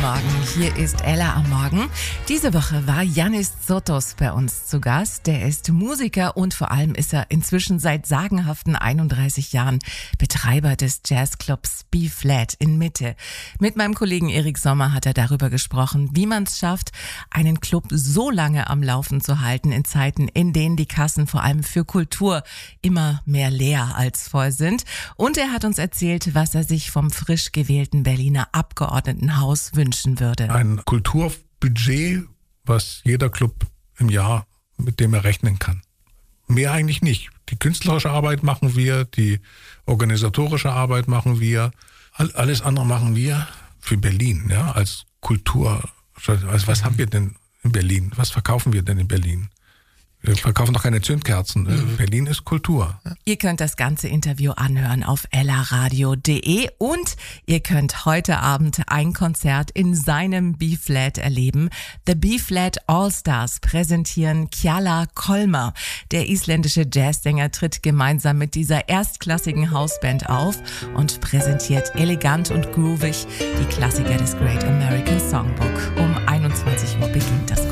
Morgen. Hier ist Ella am Morgen. Diese Woche war Yannis Zotos bei uns zu Gast. Der ist Musiker und vor allem ist er inzwischen seit sagenhaften 31 Jahren Betreiber des Jazzclubs B-Flat in Mitte. Mit meinem Kollegen Erik Sommer hat er darüber gesprochen, wie man es schafft, einen Club so lange am Laufen zu halten in Zeiten, in denen die Kassen vor allem für Kultur immer mehr leer als voll sind. Und er hat uns erzählt, was er sich vom frisch gewählten Berliner Abgeordnetenhaus wünschen würde. Ein Kulturbudget, was jeder Club im Jahr, mit dem er rechnen kann. Mehr eigentlich nicht. Die künstlerische Arbeit machen wir, die organisatorische Arbeit machen wir. Alles andere machen wir für Berlin, ja, als Kultur. Also was haben wir denn in Berlin? Was verkaufen wir denn in Berlin? Wir verkaufen doch keine Zündkerzen. Berlin ist Kultur. Ihr könnt das ganze Interview anhören auf ellaradio.de und ihr könnt heute Abend ein Konzert in seinem B-Flat erleben. The B-Flat All-Stars präsentieren Kjalla Kolmer. Der isländische Jazzsänger tritt gemeinsam mit dieser erstklassigen Hausband auf und präsentiert elegant und groovig die Klassiker des Great American Songbook. Um 21 Uhr beginnt das